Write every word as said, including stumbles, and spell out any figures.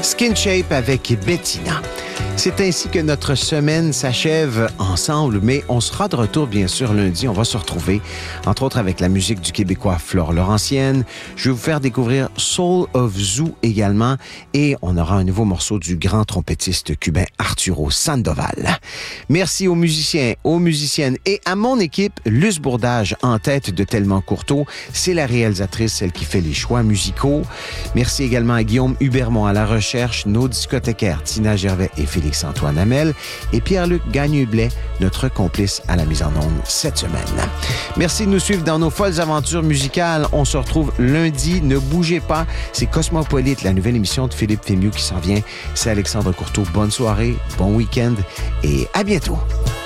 Skin Shape avec Bettina. C'est ainsi que notre semaine s'achève ensemble, mais on sera de retour bien sûr lundi. On va se retrouver, entre autres avec la musique du Québécois Flore Laurentienne. Je vais vous faire découvrir Soul of Zoo également et on aura un nouveau morceau du grand trompettiste cubain Arturo Sandoval. Merci aux musiciens, aux musiciennes et à mon équipe, Luce Bourdage en tête de Tellement Courteau. C'est la réalisatrice, celle qui fait les choix musicaux. Merci également à Guillaume Hubermont à la recherche, nos discothécaires Tina Gervais et Félix Antoine Hamel et Pierre-Luc Gagné-Blais, notre complice à la mise en onde cette semaine. Merci de nous suivre dans nos folles aventures musicales. On se retrouve lundi. Ne bougez pas. C'est Cosmopolite, la nouvelle émission de Philippe Fémieux qui s'en vient. C'est Alexandre Courteau. Bonne soirée, bon week-end et à bientôt.